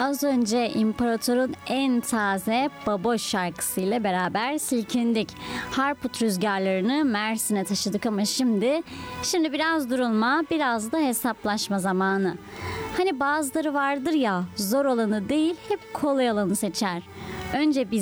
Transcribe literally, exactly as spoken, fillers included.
Az önce İmparator'un en taze Baboş şarkısıyla beraber silkindik. Harput rüzgarlarını Mersin'e taşıdık ama şimdi şimdi biraz durulma, biraz da hesaplaşma zamanı. Hani bazıları vardır ya, zor olanı değil hep kolay olanı seçer. Önce biz